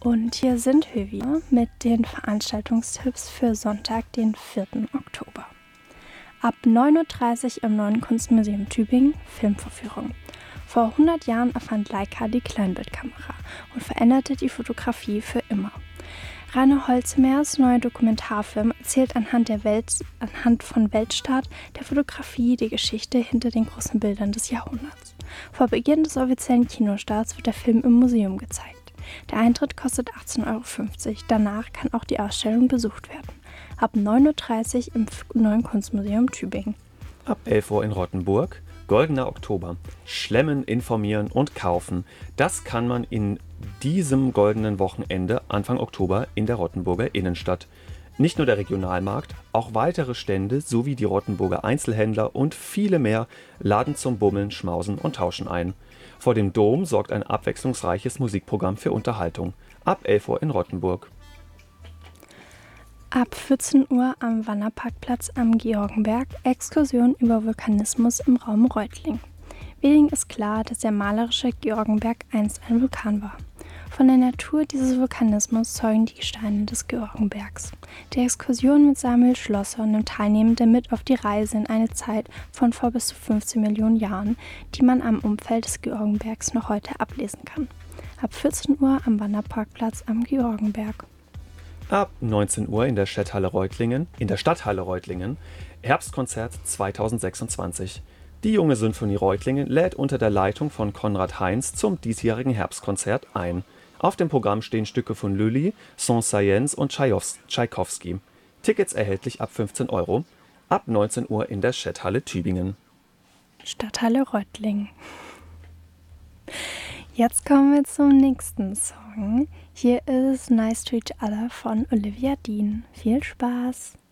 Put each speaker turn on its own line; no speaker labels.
Und hier sind wir wieder mit den Veranstaltungstipps für Sonntag, den 4. Oktober. Ab 9:30 Uhr im Neuen Kunstmuseum Tübingen Filmvorführung. Vor 100 Jahren erfand Leica die Kleinbildkamera und veränderte die Fotografie für immer. Rainer Holzmeyers neuer Dokumentarfilm erzählt anhand von Weltstaat der Fotografie die Geschichte hinter den großen Bildern des Jahrhunderts. Vor Beginn des offiziellen Kinostarts wird der Film im Museum gezeigt. Der Eintritt kostet 18,50 €. Danach kann auch die Ausstellung besucht werden. Ab 9:30 Uhr im Neuen Kunstmuseum Tübingen.
Ab 11 Uhr in Rottenburg, Goldener Oktober. Schlemmen, informieren und kaufen. Das kann man in diesem goldenen Wochenende Anfang Oktober in der Rottenburger Innenstadt. Nicht nur der Regionalmarkt, auch weitere Stände sowie die Rottenburger Einzelhändler und viele mehr laden zum Bummeln, Schmausen und Tauschen ein. Vor dem Dom sorgt ein abwechslungsreiches Musikprogramm für Unterhaltung. Ab 11 Uhr in Rottenburg.
Ab 14 Uhr am Wanderparkplatz am Georgenberg Exkursion über Vulkanismus im Raum Reutling. Wenigen ist klar, dass der malerische Georgenberg einst ein Vulkan war. Von der Natur dieses Vulkanismus zeugen die Gesteine des Georgenbergs. Die Exkursion mit Samuel Schlosser nimmt Teilnehmende mit auf die Reise in eine Zeit von vor bis zu 15 Millionen Jahren, die man am Umfeld des Georgenbergs noch heute ablesen kann. Ab 14 Uhr am Wanderparkplatz am Georgenberg.
Ab 19 Uhr in der Stadthalle Reutlingen, Herbstkonzert 2026. Die Junge Sinfonie Reutlingen lädt unter der Leitung von Konrad Heinz zum diesjährigen Herbstkonzert ein. Auf dem Programm stehen Stücke von Lully, Saint-Saëns und Tschaikowski. Tickets erhältlich ab 15 €. Ab 19 Uhr in der Stadthalle Tübingen.
Stadthalle Reutlingen. Jetzt kommen wir zum nächsten Song. Hier ist Nice to Each Other von Olivia Dean. Viel Spaß!